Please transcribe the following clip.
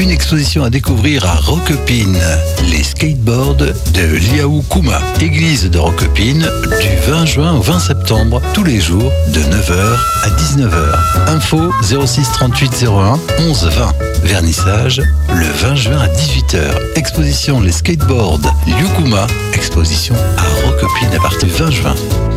Une exposition à découvrir à Roquepine. Les skateboards de Liaou Kuma. Église de Roquepine du 20 juin au 20 septembre, tous les jours de 9h à 19h. Info 06 38 01 11 20. Vernissage le 20 juin à 18h. Exposition Les skateboards Liaou Kuma. Exposition à Roquepine à partir du 20 juin.